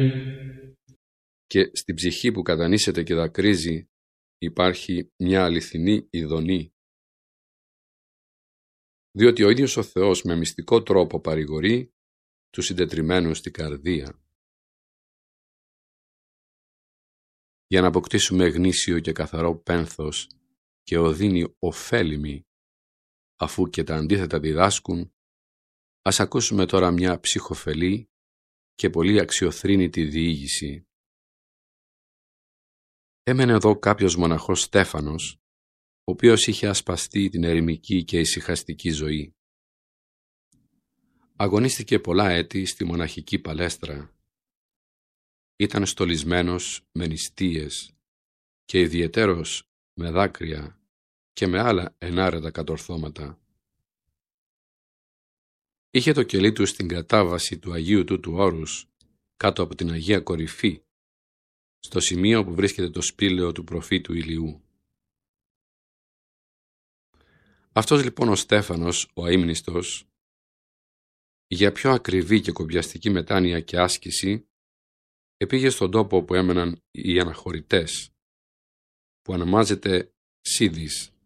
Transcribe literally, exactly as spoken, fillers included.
Και στην ψυχή που κατανήσεται και δακρύζει υπάρχει μια αληθινή ειδονή. Διότι ο ίδιος ο Θεός με μυστικό τρόπο παρηγορεί τους συντετριμμένους στην καρδία. Για να αποκτήσουμε γνήσιο και καθαρό πένθος και οδύνη ωφέλιμη, αφού και τα αντίθετα διδάσκουν, ας ακούσουμε τώρα μια ψυχοφελή και πολύ αξιοθρήνητη διήγηση. Έμενε εδώ κάποιος μοναχός Στέφανος, ο οποίος είχε ασπαστεί την ερημική και ησυχαστική ζωή. Αγωνίστηκε πολλά έτη στη μοναχική παλέστρα. Ήταν στολισμένος με νηστείες και ιδιαιτέρως με δάκρυα και με άλλα ενάρετα κατορθώματα. Είχε το κελί του στην κατάβαση του Αγίου Τούτου Όρους, κάτω από την Αγία Κορυφή, στο σημείο που βρίσκεται το σπήλαιο του προφήτου Ηλιού. Αυτός λοιπόν ο Στέφανος, ο αείμνηστος, για πιο ακριβή και κομπιαστική μετάνοια και άσκηση, επήγε στον τόπο που έμεναν οι αναχωρητές, που ονομάζεται Σίδης.